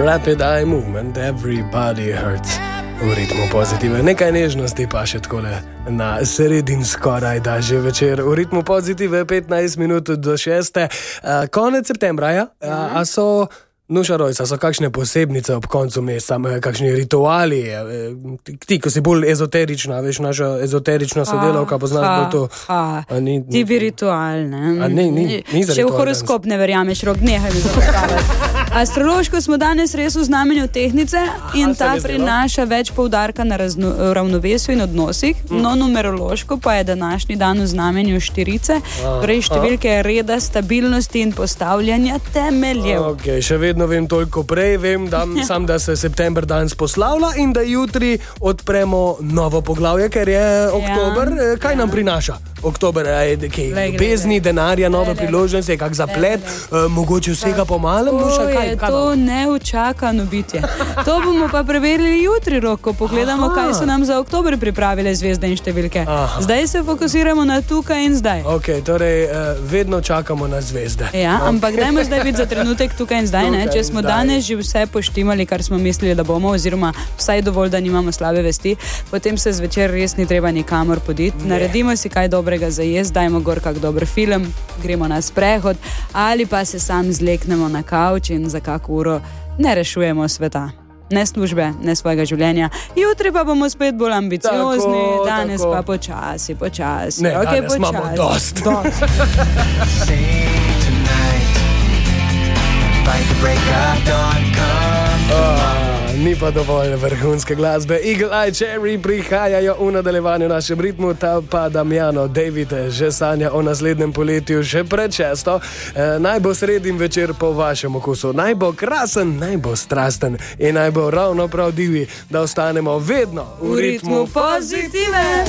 Rapid eye movement, everybody hurts. V ritmu pozitive. Nekaj nežnosti pa še takole na sredin skoraj da že večer. V ritmu pozitive 15 minut do 6. Konec septembra, ja? A so... Nuša Rojca, so kakšne posebnice ob koncu meseca, kakšni rituali, ti, ko si bolj ezoterična, veš, naša ezoterična sodelavka, poznaš bolj to. Ti bi ritual, ne? Ni za ritual. Še v horoskop ne verjameš, Rok, nehaj mi zapostavljati. Astrološko smo danes res v znamenju tehnice in ta prinaša več poudarka na ravnovesju in odnosih, no numerološko pa je današnji dan v znamenju štirice, torej številke reda, stabilnosti in postavljanja temeljev. Ok, še vedno vem toliko prej, vem, da se september danes poslavlja in da jutri odpremo novo poglavje, ker je oktober. Kaj nam prinaša? Oktober, bezni, denarja, nove priložnosti, kak zaplet, mogoče vsega pomalem, to neučakano bitje. To bomo pa preverili jutri, Rok, ko pogledamo, kaj so nam za oktober pripravile zvezde in številke. Zdaj se fokusiramo na tukaj in zdaj. Ok, torej vedno čakamo na zvezde. Ja, ampak dajmo zdaj biti za trenutek tukaj in zdaj, ne? Če smo danes že vse poštimali, kar smo mislili, da bomo, oziroma vsaj dovolj, da nimamo slabe vesti, potem se zvečer res ni treba nikamor poditi. Naredimo si kaj dobrega za jesti, dajmo gor kak dober film, gremo na sprehod ali pa se sam zleknemo na kavč in za kako uro ne rešujemo sveta. Ne službe, ne svojega življenja. Jutri pa bomo spet bolj ambiciozni, danes pa počasi. Ne, okay, danes imamo dost. Ni pa dovolj vrhunske glasbe. Eagle Eye Cherry prihajajo v nadaljevanju našem ritmu, ta pa Damjano David že sanja o naslednjem poletju že pred 6. Naj bo sredin večer po vašem okusu, naj bo krasen, naj bo strasten in naj bo ravno prav divji, da ostanemo vedno v ritmu pozitive.